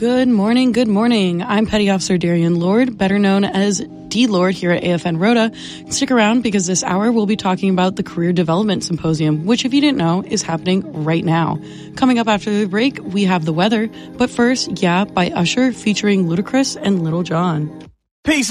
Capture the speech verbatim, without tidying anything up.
Good morning, good morning. I'm Petty Officer Darian Lord, better known as D Lord here at A F N Rota. Stick around because this hour we'll be talking about the Career Development Symposium, which, if you didn't know, is happening right now. Coming up after the break, we have the weather. But first, Yeah by Usher featuring Ludacris and Lil Jon. Peace